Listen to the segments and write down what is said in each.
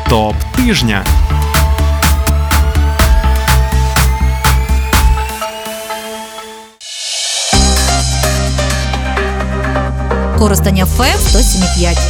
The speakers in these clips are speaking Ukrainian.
ТОП тижня. Коростеня ФМ 107,5.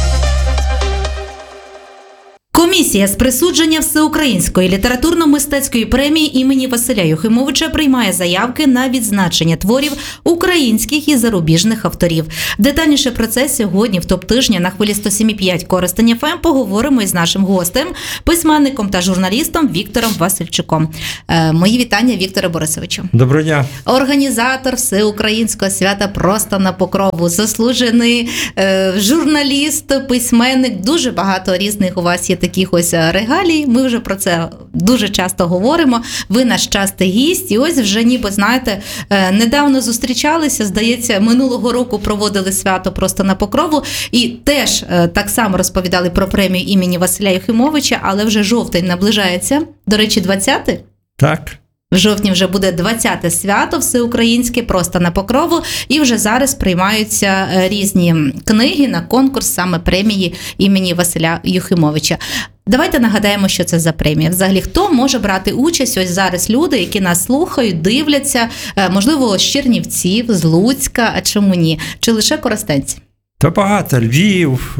Комісія з присудження Всеукраїнської літературно-мистецької премії імені Василя Юхимовича приймає заявки на відзначення творів українських і зарубіжних авторів. Детальніше про це сьогодні в ТОП-тижня на хвилі 107,5 Коростеня ФМ поговоримо із нашим гостем, письменником та журналістом Віктором Васильчуком. Мої вітання, Вікторе Борисовичу. Доброго дня. Організатор Всеукраїнського свята «Просто на покрову», заслужений журналіст, письменник, дуже багато різних у вас є таких ось регалій, ми вже про це дуже часто говоримо, ви наш частий гість, і ось вже ніби, знаєте, недавно зустрічалися, здається, минулого року проводили свято «Просто на покрову», і теж так само розповідали про премію імені Василя Юхимовича, але вже жовтень наближається, до речі, 20-те? Так. В жовтні вже буде 20-те свято всеукраїнське «Просто на покрову», і вже зараз приймаються різні книги на конкурс саме премії імені Василя Юхимовича. Давайте нагадаємо, що це за премія. Взагалі, хто може брати участь? Ось зараз люди, які нас слухають, дивляться, можливо, з Чернівців, з Луцька, а чому ні? Чи лише коростенці? Та багато. Львів,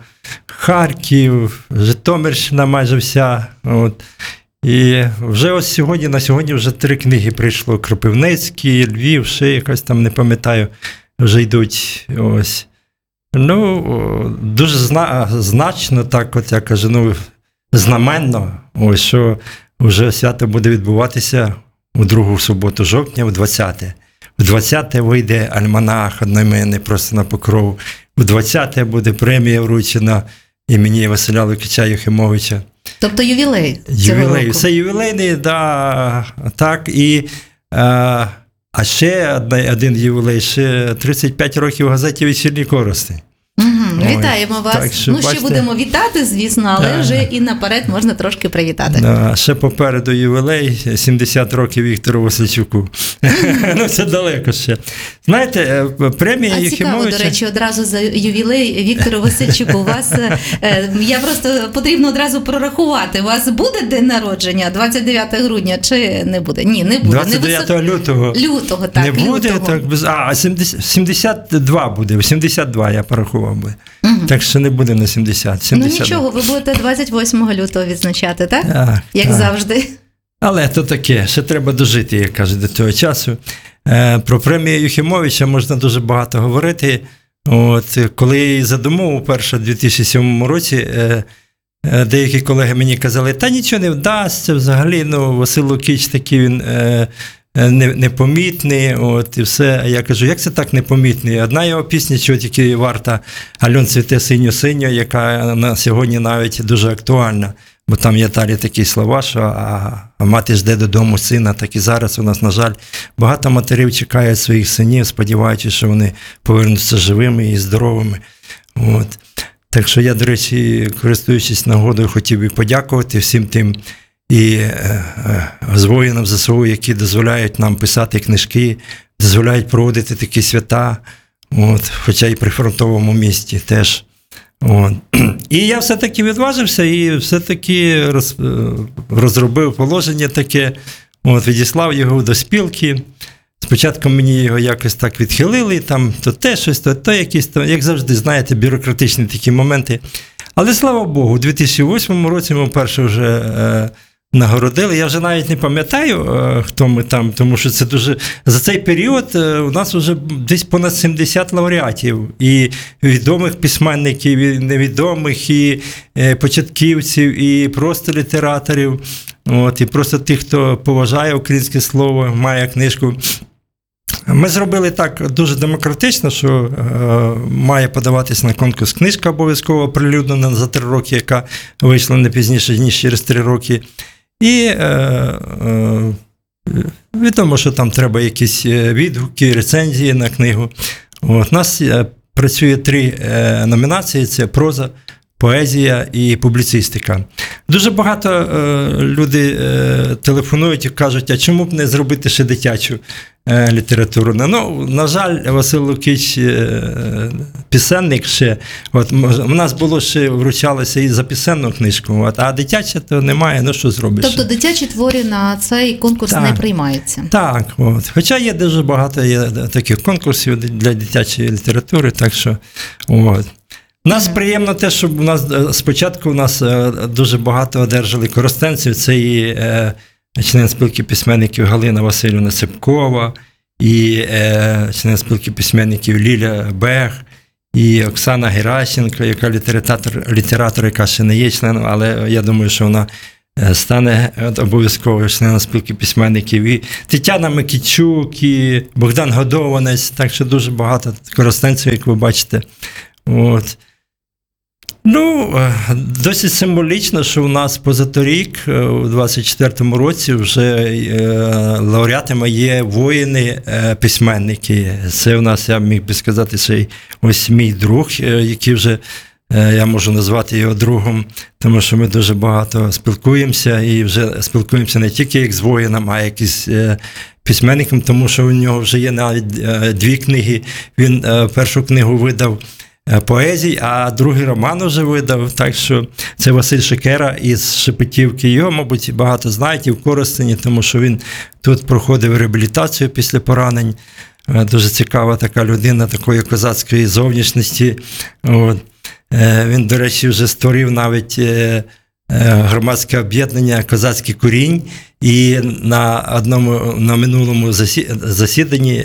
Харків, Житомирщина майже вся. От. І вже ось на сьогодні вже 3 книги прийшло. Кропивницький, Львів, ще якось там, не пам'ятаю, вже йдуть. Ось. Ну, дуже значно, так от я кажу, знаменно, ось, що вже свято буде відбуватися у другу суботу жовтня, в 20-те. В 20-те вийде альманах одноіменний «Просто на покрову». В 20-те буде премія вручена імені Василя Лукича Юхимовича. Тобто ювілей цього року. Все ювілейний, да, так. І, а ще один ювілей, ще 35 років в газеті «Вечірній Коростень». Вітаємо вас. Так, що, ще бачите, будемо вітати, звісно, але вже і наперед можна трошки привітати. Ще попереду ювілей, 70 років Віктору Васильчуку. Ну, це далеко ще. Знаєте, премія Юхимовича... Цікаво, до речі, одразу за ювілей Віктору Васильчуку. У вас, я просто потрібно одразу прорахувати. У вас буде день народження 29 грудня чи не буде? Ні, не буде. 29 лютого. Лютого, так. Не буде, так. 72 буде, 72 я порахував би. Так що не буде на 70. 72. Ну нічого, ви будете 28 лютого відзначати, так? Так, як завжди. Але то таке, ще треба дожити, як кажуть, до того часу. Про премію Юхимовича можна дуже багато говорити. От, коли я її задумав уперше в 2007 році, деякі колеги мені казали, та нічого не вдасться взагалі, Василь Лукич такий він непомітний, от, і все. А я кажу, як це так непомітний? Одна його пісня, чого тільки варта «Альон цвіте синьо-синьо», яка на сьогодні навіть дуже актуальна. Бо там є далі такі слова, що а мати жде додому сина, так і зараз у нас, на жаль, багато матерів чекають своїх синів, сподіваючись, що вони повернуться живими і здоровими. От. Так що я, до речі, користуючись нагодою, хотів би подякувати всім тим і з воїнам ЗСУ, які дозволяють нам писати книжки, дозволяють проводити такі свята, от, хоча і при фронтовому місті теж. От. І я все-таки відважився і все-таки розробив положення таке, от, відіслав його до спілки. Спочатку мені його якось так відхилили, там то те щось, то якісь, як завжди, знаєте, бюрократичні такі моменти. Але, слава Богу, у 2008 році ми вперше вже нагородили. Я вже навіть не пам'ятаю, хто ми там, тому що це дуже... За цей період у нас вже десь понад 70 лауреатів. І відомих письменників, і невідомих, і початківців, і просто літераторів. От, і просто тих, хто поважає українське слово, має книжку. Ми зробили так дуже демократично, що має подаватись на конкурс книжка обов'язково оприлюднена за 3 роки, яка вийшла не пізніше, ніж через 3 роки. І відомо, що там треба якісь відгуки, рецензії на книгу. От, у нас працює 3 номінації – це проза, поезія і публіцистика. Дуже багато люди телефонують і кажуть, а чому б не зробити ще дитячу літературна. Ну, на жаль, Василь Лукич пісенник ще. От, у нас було ще вручалося і за пісенну книжку, от, а дитяче то немає, ну що зробиш. Тобто дитячі твори на цей конкурс не приймаються? Так, от. Хоча є дуже багато таких конкурсів для дитячої літератури, так що от. Нас приємно те, що у нас спочатку дуже багато одержали коростенців. Це і член спілки письменників Галина Васильівна Цепкова, і член спілки письменників Ліля Бех, і Оксана Геращенко, яка літератор, яка ще не є членом, але я думаю, що вона стане обов'язково членом спілки письменників. І Тетяна Микітчук, і Богдан Годованець, так що дуже багато коростенців, як ви бачите. От. Ну, досить символічно, що у нас позаторік, у 24-му році, вже лауреатами є воїни-письменники. Це у нас, я міг би сказати, ще ось мій друг, який вже, я можу назвати його другом, тому що ми дуже багато спілкуємося, і вже спілкуємося не тільки як з воїном, а як із письменником, тому що у нього вже є навіть 2 книги. Він першу книгу видав поезій, а другий роман вже видав. Так що це Василь Шикера із Шепетівки. Його, мабуть, багато знають і в Коростені, тому що він тут проходив реабілітацію після поранень. Дуже цікава така людина, такої козацької зовнішності. От. Він, до речі, вже створив навіть громадське об'єднання «Козацький курінь», і на минулому засіданні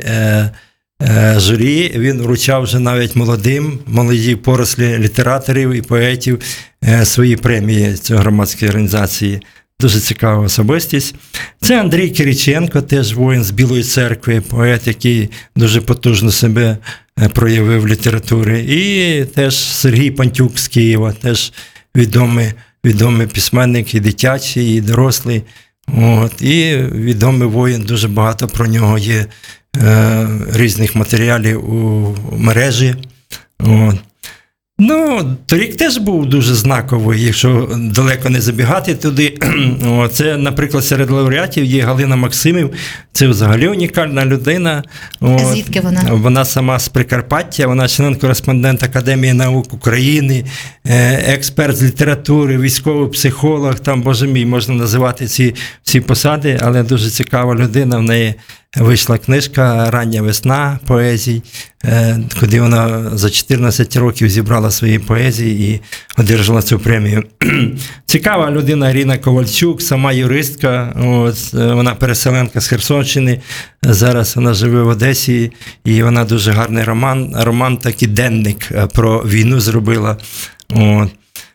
журі він вручав вже навіть молоді порослі літераторів і поетів свої премії цієї громадської організації. Дуже цікава особистість. Це Андрій Кириченко, теж воїн з Білої церкви, поет, який дуже потужно себе проявив в літературі. І теж Сергій Пантюк з Києва, теж відомий письменник і дитячий, і дорослий. От. І відомий воїн, дуже багато про нього є різних матеріалів у мережі. От. Ну, торік теж був дуже знаковий, якщо далеко не забігати туди. Це, наприклад, серед лауреатів є Галина Максимів. Це взагалі унікальна людина. Звідки вона? Вона сама з Прикарпаття, вона член-кореспондент Академії наук України, експерт з літератури, військовий психолог, там, боже мій, можна називати ці посади, але дуже цікава людина. В неї вийшла книжка «Рання весна» поезій, куди вона за 14 років зібрала свої поезії і одержала цю премію. Цікава людина Ірина Ковальчук, сама юристка, вона переселенка з Херсонщини, зараз вона живе в Одесі, і вона дуже гарний роман такий денник про війну зробила. От.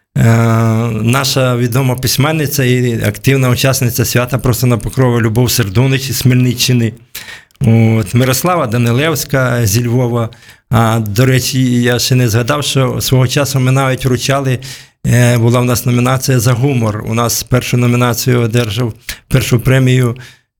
Наша відома письменниця і активна учасниця свята «Просто на Покрові» Любов Сердунич із Хмельниччини. От. Мирослава Данилевська зі Львова. До речі, я ще не згадав, що свого часу ми навіть вручали, була в нас номінація за гумор. У нас першу номінацію одержав, першу премію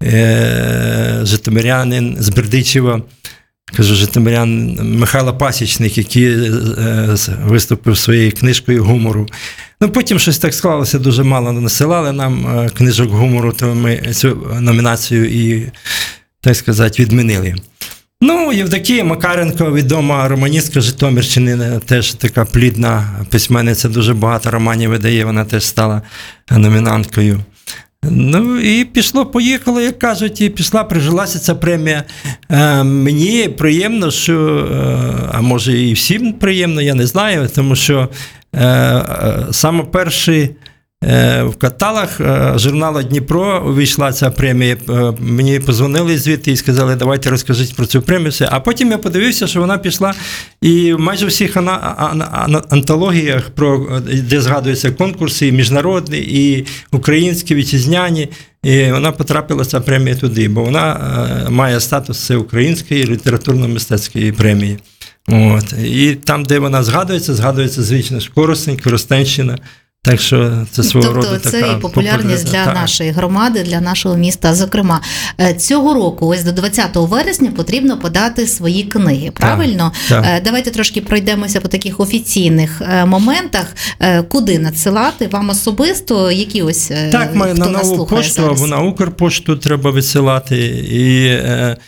житомирянин з Бердичева, житомирян Михайло Пасічник, який виступив своєю книжкою гумору. Ну, потім щось так склалося, дуже мало насилали нам книжок гумору, то ми цю номінацію і, так сказати, відмінили. Ну, Євдокія Макаренко, відома романістка Житомирщини, теж така плідна письменниця, дуже багато романів видає, вона теж стала номінанткою. Ну, і пішло-поїхало, як кажуть, і прижилася ця премія. Мені приємно, що, а може і всім приємно, я не знаю, тому що саме перший в каталог журналу «Дніпро» увійшла ця премія. Мені подзвонили звідти і сказали, давайте розкажіть про цю премію. А потім я подивився, що вона пішла і майже в всіх антологіях, де згадуються конкурси, і міжнародні, і українські, вітчизняні, і вона потрапила, ця премія, туди, бо вона має статус всеукраїнської літературно-мистецької премії. От. І там, де вона згадується, звично, Коростень, Коростенщина. Так що це свого роду така... Тобто це і популярність для нашої громади, для нашого міста. Зокрема, цього року, ось до 20 вересня, потрібно подати свої книги, правильно? Так. Давайте трошки пройдемося по таких офіційних моментах. Куди надсилати? Вам особисто? Які ось, так, хто на нову пошту зараз? або на Укрпошту треба висилати. І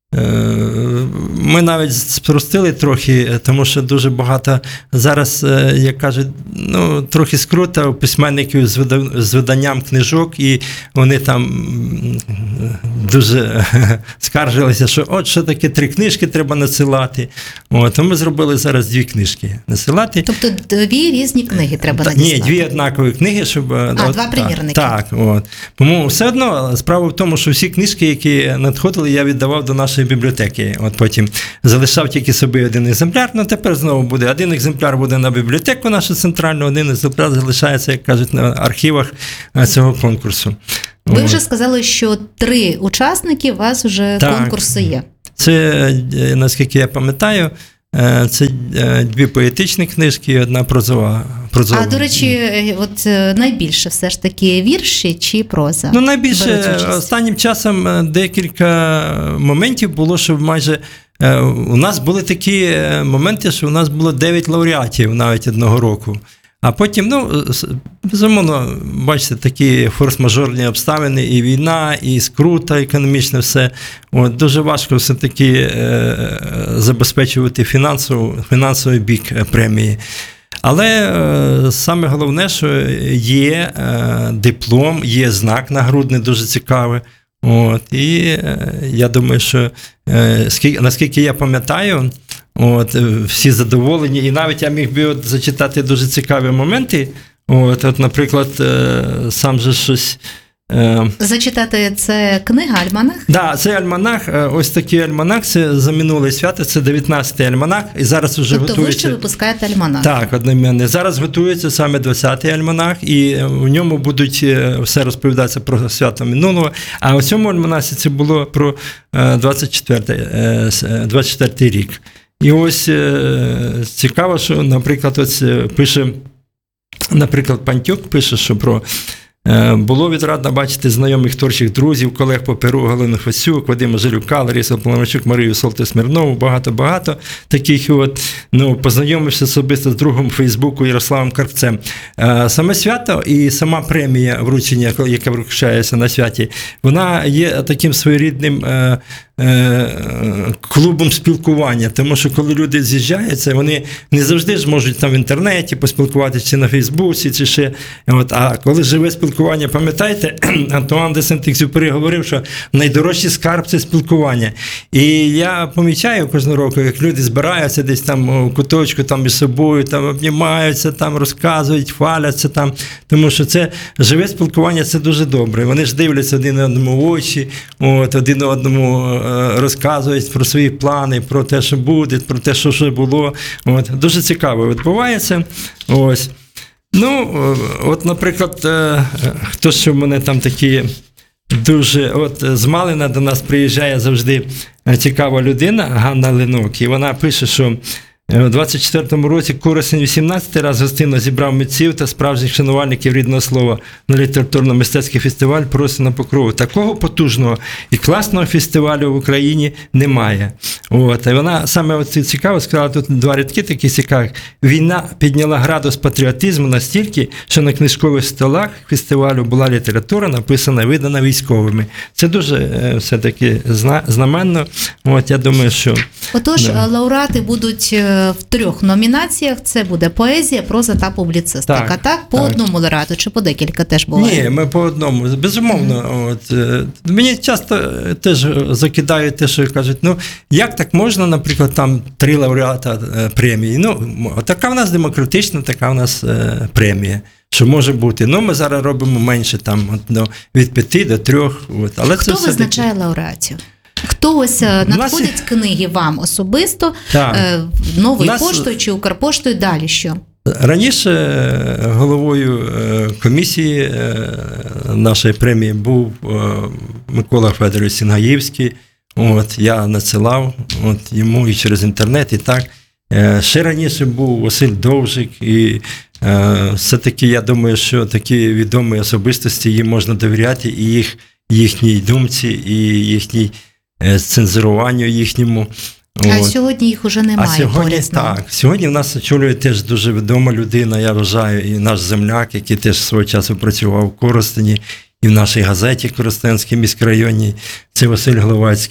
Ми навіть спростили трохи, тому що дуже багато зараз, як кажуть, ну, трохи скрута у письменників з виданням книжок, і вони там дуже скаржилися, що от що таке 3 книжки треба надсилати. То ми зробили зараз 2 книжки надсилати. Тобто 2 різні книги треба надіслати? Ні, 2 однакові книги, щоб... 2 примірники. Так, от. Тому все одно справа в тому, що всі книжки, які надходили, я віддавав до нашої бібліотеки. От потім залишав тільки собі 1 екземпляр, тепер знову буде 1 екземпляр буде на бібліотеку нашу центральну, 1 екземпляр залишається, як кажуть, на архівах цього конкурсу. Ви вже сказали, що 3 учасники у вас вже конкурси є. Це, наскільки я пам'ятаю, це 2 поетичні книжки і 1 прозова. А, до речі, от найбільше все ж таки вірші чи проза? Ну, найбільше останнім часом декілька моментів було, що майже у нас були такі моменти, що у нас було 9 лауреатів навіть одного року. А потім, безумовно, бачите, такі форс-мажорні обставини, і війна, і скрута економічна, все. Дуже важко все-таки забезпечувати фінансовий бік премії. Але саме головне, що є диплом, є знак нагрудний, дуже цікавий. І я думаю, що наскільки я пам'ятаю, всі задоволені, і навіть я міг би зачитати дуже цікаві моменти. Наприклад, сам же щось... Зачитати це книга «Альманах»? Так, це альманах, ось такий альманах, це за минуле свято, це 19-й альманах, і зараз вже готується... Тобто ви ще випускаєте альманах? Так, одноіменний. Зараз готується саме 20-й альманах, і в ньому будуть все розповідатися про свято минулого, а у цьому альманасі це було про 24-й рік. І ось цікаво, що, наприклад, ось пише, Пантюк пише, що про було відрадно бачити знайомих творчих друзів, колег по перу Галину Фасюк, Вадима Жилюка, Ларису Поломарчук, Марію Солти-Смірнову, багато-багато таких. Познайомився особисто з другом Фейсбуку Ярославом Карпцем. Саме свято і сама премія вручення, яка вручається на святі, вона є таким своєрідним клубом спілкування, тому що коли люди з'їжджаються, вони не завжди ж можуть там в інтернеті поспілкуватися, чи на Фейсбуці, чи ще. А коли живе спілкування, пам'ятаєте, Антуан де Сент-Екзюпері говорив, що найдорожчий скарб – це спілкування. І я помічаю кожного року, як люди збираються десь там у куточку там між собою, там обнімаються, там розказують, хваляться там, тому що це живе спілкування, це дуже добре. Вони ж дивляться один одному в очі, один одному розказують про свої плани, про те, що буде, про те, що вже було. Дуже цікаво відбувається. Ось. Наприклад, хто ще в мене там такі дуже, з Малина до нас приїжджає завжди цікава людина, Ганна Ленок, і вона пише, що у 24-му році Коростень 18-й раз гостинно зібрав митців та справжніх шанувальників рідного слова на літературно-мистецький фестиваль «Просто на Покрову». Такого потужного і класного фестивалю в Україні немає. І вона саме цікаво сказала, тут 2 рядки такі цікаві. Війна підняла градус патріотизму настільки, що на книжкових столах фестивалю була література, написана і видана військовими. Це дуже все-таки знаменно. Я думаю, що... Отож, лауреати будуть в 3 номінаціях. Це буде поезія, проза та публіцистика. Так? По одному лауреату чи по декілька теж буває? Ні, ми по одному. Безумовно. Мені часто теж закидають те, що кажуть, як так можна, наприклад, там 3 лауреата премії? Така в нас демократична, така в нас премія. Що може бути. Ми зараз робимо менше, там, від 5 до 3. Але хто це визначає лауреатів? Хто ось надходять книги вам особисто, новою поштою чи Укрпоштою, далі що? Раніше головою комісії нашої премії був Микола Федорович Сінгаївський. Я надсилав йому і через інтернет, і так. Ще раніше був Василь Довжик, і все-таки я думаю, що такі відомі особистості, їм можна довіряти, і їхній думці, і їхній цензуруванню їхньому. А сьогодні їх уже немає. Сьогодні в нас очолює теж дуже відома людина, я вважаю, і наш земляк, який теж свого часу працював в Коростені, і в нашій газеті Коростенській міськрайонній, це Василь Гловацький.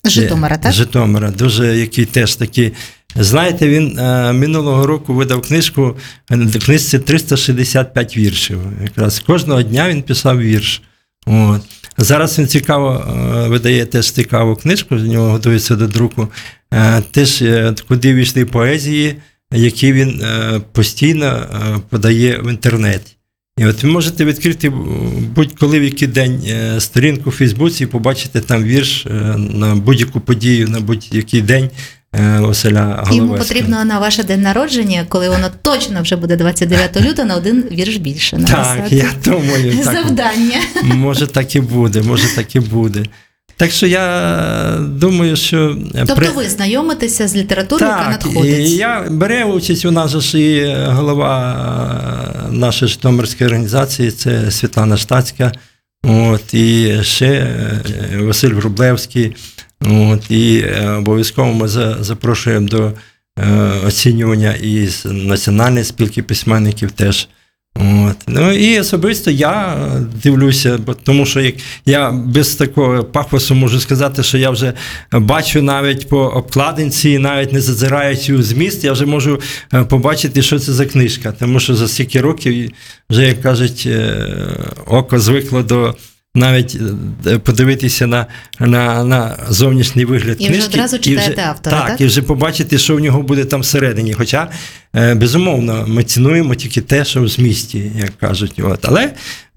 З Житомира, так? З Житомира, дуже який теж такий. Знаєте, він минулого року видав книжку, в книжці 365 віршів. Якраз кожного дня він писав вірш. От. Зараз він видає теж цікаву книжку, з нього готується до друку, теж куди війшли поезії, які він постійно подає в інтернеті. І от ви можете відкрити будь-коли в який день сторінку в Фейсбуці і побачити там вірш на будь-яку подію, на будь-який день Василя Головецького. Йому потрібно на ваше день народження, коли воно точно вже буде 29 лютого, на один вірш більше написати. Так, я думаю. Завдання. Може так і буде. Так що я думаю, що... Тобто ви знайомитеся з літературою, яка надходить? Так, я бере участь, у нас ж і голова нашої Житомирської організації, це Світлана Штацька, от, і ще Василь Врублевський, от, і обов'язково ми запрошуємо до оцінювання і з Національної спілки письменників теж. От. Ну і особисто я дивлюся, тому що я без такого пафосу можу сказати, що я вже бачу навіть по обкладинці, навіть не зазираючи у зміст, я вже можу побачити, що це за книжка, тому що за стільки років вже, як кажуть, око звикло до навіть подивитися на зовнішній вигляд книжки. І вже одразу читаєте автора, так? І вже побачити, що в нього буде там всередині. Хоча, безумовно, ми цінуємо тільки те, що в змісті, як кажуть. От. Але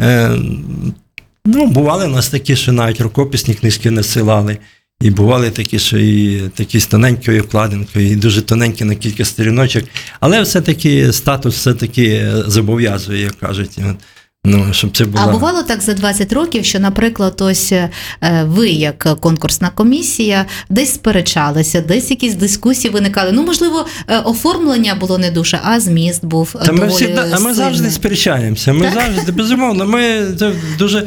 бували у нас такі, що навіть рукописні книжки насилали. І бували такі, що і такі з тоненькою вкладинкою, і дуже тоненькі на кілька сторіночок. Але все-таки статус все-таки зобов'язує, як кажуть. Щоб це була... А бувало так за 20 років, що, наприклад, ось ви, як конкурсна комісія, десь сперечалися, десь якісь дискусії виникали. Можливо, оформлення було не дуже, а зміст був доволі сильний. Ми завжди сперечаємося. Ми завжди, безумовно, ми дуже...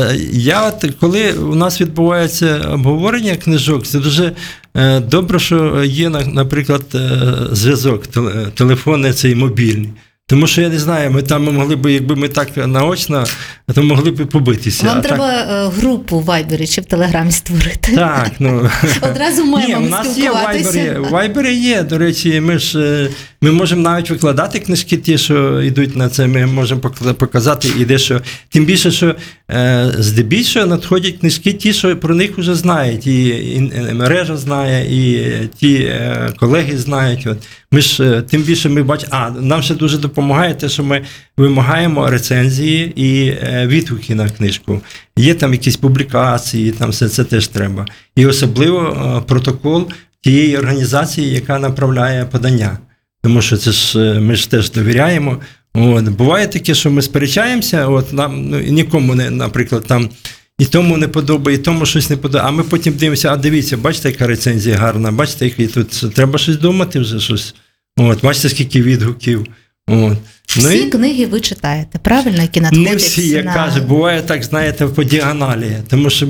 Коли у нас відбувається обговорення книжок, це дуже добре, що є, наприклад, зв'язок, телефонний цей мобільний. Тому що, я не знаю, ми там могли б, якби ми так наочно, то могли б побитися. Вам треба групу в Вайбері чи в Телеграмі створити. Так, Одразу маємо спілкуватися. Ні, у Вайбері є, до речі, ми можемо навіть викладати книжки ті, що йдуть на це, ми можемо показати і дещо. Тим більше, що здебільшого надходять книжки ті, що про них вже знають, і мережа знає, і ті колеги знають. Ми ж, тим більше ми бачимо, нам ще дуже допомагає те, що ми вимагаємо рецензії і відгуки на книжку. Є там якісь публікації, там все це теж треба. І особливо протокол тієї організації, яка направляє подання. Тому що це ж ми ж теж довіряємо. Буває таке, що ми сперечаємося, нам нікому не, наприклад, там і тому не подобає, і тому щось не подобає. А ми потім дивимося, дивіться, бачите, яка рецензія гарна, бачите, який тут треба щось думати вже щось. Бачите, скільки відгуків. Всі книги ви читаєте, правильно, які надходять? Не всі, як кажуть, буває так, знаєте, по діагоналі. Тому що,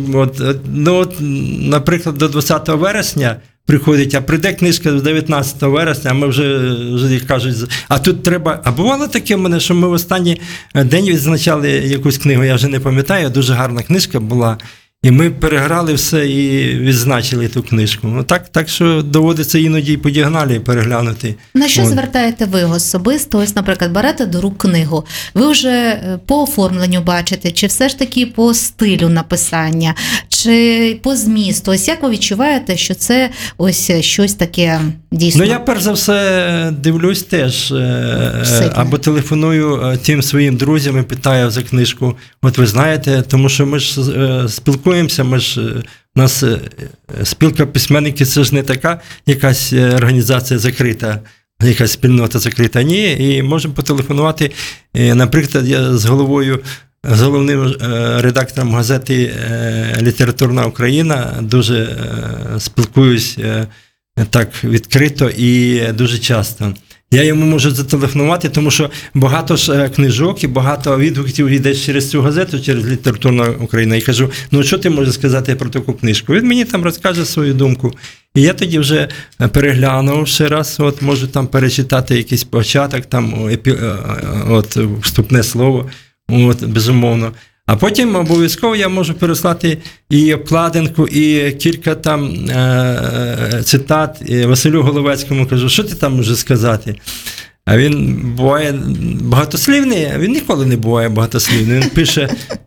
наприклад, до 20 вересня приходить, а прийде книжка з 19 вересня, а ми вже як кажуть, а тут треба... А бувало таке в мене, що ми в останній день відзначали якусь книгу, я вже не пам'ятаю, дуже гарна книжка була, і ми переграли все і відзначили ту книжку. Так що доводиться іноді по діагоналі переглянути. На що звертаєте ви особисто? Ось, наприклад, берете до рук книгу. Ви вже по оформленню бачите, чи все ж таки по стилю написання, чи по змісту? Ось як ви відчуваєте, що це ось щось таке дійсно? Я перш за все дивлюсь теж, або телефоную тим своїм друзям і питаю за книжку. Ви знаєте, тому що ми ж спілкуємося, у нас спілка письменників, це ж не така якась організація закрита, якась спільнота закрита. Ні, і можемо потелефонувати. Наприклад, я з головним редактором газети «Літературна Україна» дуже спілкуюсь так відкрито і дуже часто. Я йому можу зателефонувати, тому що багато ж книжок і багато відгуків йде через цю газету, через «Літературна Україна». І кажу, що ти можеш сказати про таку книжку? Він мені там розкаже свою думку. І я тоді вже переглянув ще раз, можу там перечитати якийсь початок, там, вступне слово, безумовно. А потім обов'язково я можу переслати і обкладинку, і кілька там цитат. І Василю Головецькому кажу, що ти там можеш сказати? А він буває багатослівний, а він ніколи не буває багатослівний. Він пише,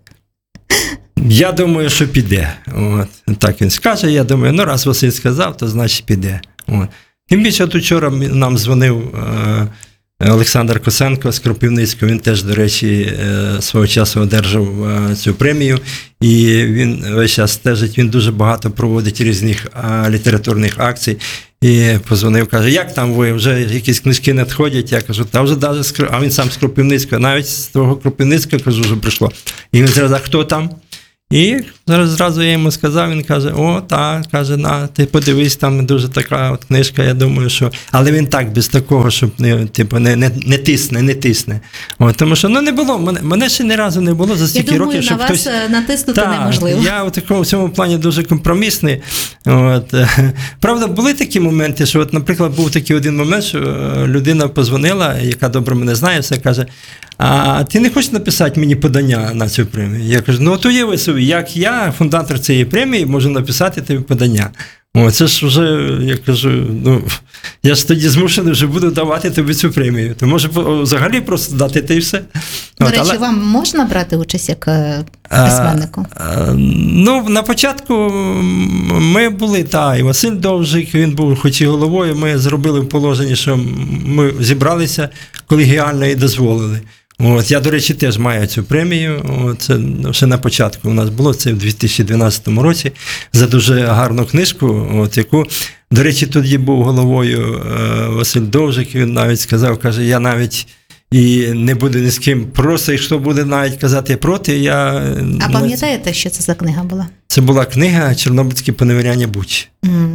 я думаю, що піде. От. Так він скаже, я думаю, ну раз Василь сказав, то значить піде. От. Тим більше, от учора нам дзвонив Олександр Косенко з Кропивницького, він теж, до речі, свого часу одержав цю премію, і він весь час стежить, він дуже багато проводить різних літературних акцій, і позвонив, каже, як там ви, вже якісь книжки надходять, я кажу, та вже навіть, а він сам з Кропивницького, навіть з того Кропивницького, кажу, вже прийшло. І він зразу, а хто там? І зразу я йому сказав, він каже, о, так, каже, на, ти подивись, там дуже така от книжка, я думаю, що... Але він так, без такого, щоб не тисне. От, тому що, не було, мене ще ні разу не було за стільки років, щоб хтось... Я думаю, на вас натиснути неможливо. Я в цьому плані дуже компромісний. От. Правда, були такі моменти, що, от, наприклад, був такий один момент, що людина позвонила, яка добре мене знає, все каже, а ти не хочеш написати мені подання на цю премію? Я кажу, ну от уяви собі, як я, фундатор цієї премії, можу написати тобі подання. О, це ж вже, я кажу, я ж тоді змушений вже буду давати тобі цю премію. То може взагалі просто дати те і все. До речі, вам можна брати участь як письменнику? На початку ми були, і Василь Довжик, він був хоч і головою, ми зробили в положенні, що ми зібралися колегіально і дозволили. От, я, до речі, теж маю цю премію. Це ще на початку у нас було, це в 2012 році, за дуже гарну книжку, яку, до речі, тоді був головою Василь Довжик, він навіть сказав, каже, я навіть і не буду ні з ким, просто якщо буде навіть казати проти, я... А пам'ятаєте, що це за книга була? Це була книга «Чорнобильські поневіряння Бучі».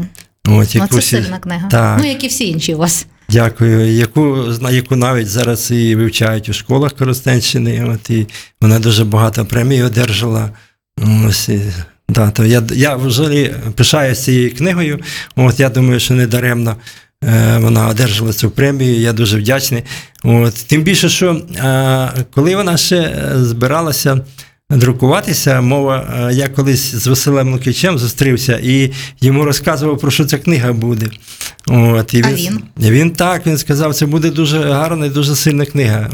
Це сильна книга. Так. Як і всі інші у вас. Дякую, яку навіть зараз і вивчають у школах Коростенщини, і вона дуже багато премій одержала. То я взагалі пишаюся цією книгою, я думаю, що не даремно вона одержала цю премію, я дуже вдячний. Тим більше, що коли вона ще збиралася друкуватися, я колись з Василем Лукичем зустрівся і йому розказував, про що ця книга буде. І він сказав, це буде дуже гарна і дуже сильна книга.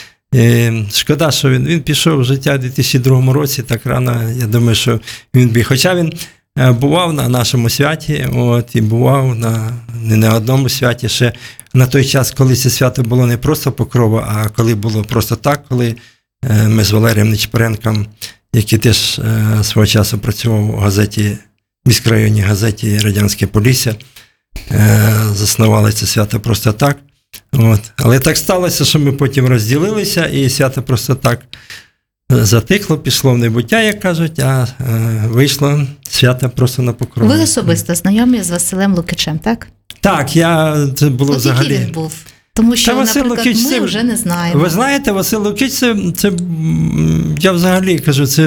Шкода, що він пішов в життя у 2002 році, так рано, я думаю, що він біг. Хоча він бував на нашому святі, і бував не на одному святі, ще на той час, коли це свято було не просто Покрова, а коли було просто так, коли ми з Валерієм Нечипоренком, який теж свого часу працював у газеті, міськрайонній газеті «Радянське Полісся», заснували це свято просто так. Але так сталося, що ми потім розділилися, і свято просто так затихло, пішло в небуття, як кажуть, а вийшло свято просто на Покрову. Ви особисто знайомі з Василем Лукичем, так? Так, це було взагалі... Який він був? Тому що, наприклад, ми вже не знаємо. Ви знаєте, Василь Лукич, це я взагалі кажу, це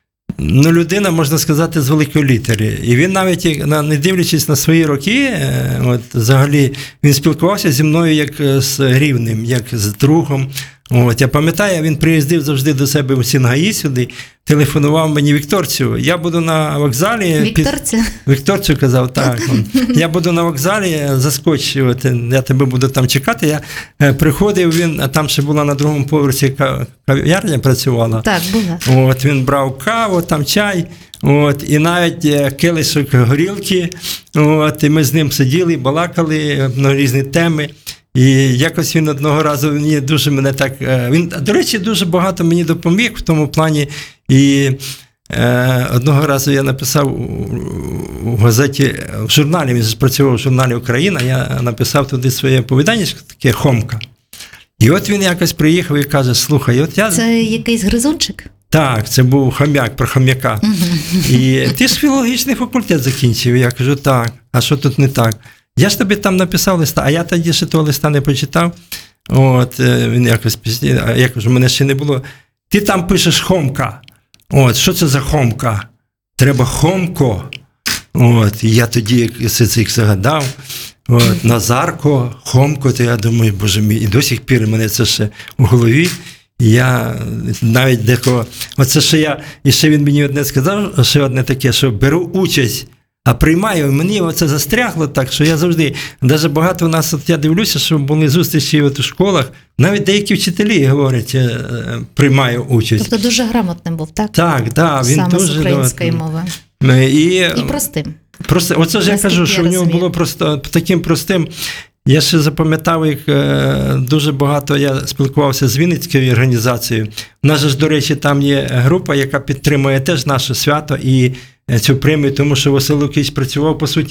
людина, можна сказати, з великої літери. І він навіть, не дивлячись на свої роки, взагалі, він спілкувався зі мною як з рівним, як з другом. Я пам'ятаю, він приїздив завжди до себе в Сінгаї сюди, телефонував мені Вікторцю. Я буду на вокзалі. Вікторцю казав, так. Я буду на вокзалі, заскоч, я тебе буду там чекати. Я приходив, а там ще була на другому поверсі кав'ярня працювала. Так, була. Він брав каву, там чай. І навіть келишок горілки. І ми з ним сиділи, балакали на різні теми. І якось він одного разу мене так... Він, до речі, дуже багато мені допоміг в тому плані. І одного разу я написав у газеті, в журналі, він працював в журналі «Україна», я написав туди своє оповідання, таке «Хомка». І от він якось приїхав і каже, слухай, я... Це якийсь гризунчик? Так, це був хом'як, про хом'яка. І ти ж філологічний факультет закінчив. Я кажу, так, а що тут не так? Я ж тобі там написав листа, а я тоді ще того листа не прочитав. Він якось пізніше, а я кажу, мене ще не було. Ти там пишеш «Хомка». Що це за Хомка? Треба Хомко. І я тоді цих загадав. Назарко, Хомко, то я думаю, боже мій, і до сих пір мене це ще у голові. Я навіть декого, оце що я, і ще він мені одне сказав, ще одне таке, що беру участь, а приймаю, мені оце застрягло так, що я завжди, навіть багато у нас, от я дивлюся, що були зустрічі от у школах, навіть деякі вчителі говорять, приймаю участь. Тобто дуже грамотним був, так? Так, так, він саме дуже... з української мови. І простим. Просто, оце ж я кажу, що в нього було просто таким простим. Я ще запам'ятав їх дуже багато, я спілкувався з Вінницькою організацією. У нас же ж, до речі, там є група, яка підтримує теж наше свято і цю премію, тому що Василь Лукич працював, по суті,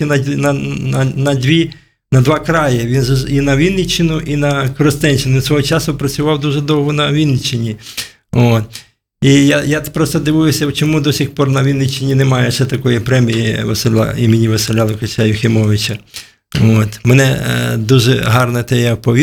на два краї. Він же і на Вінниччину, і на Коростенщину. Свого часу працював дуже довго на Вінниччині. От. І я просто дивуюся, чому до сих пор на Вінниччині немає ще такої премії імені Василя Лукича Юхимовича. От. Мене дуже гарно те я повів.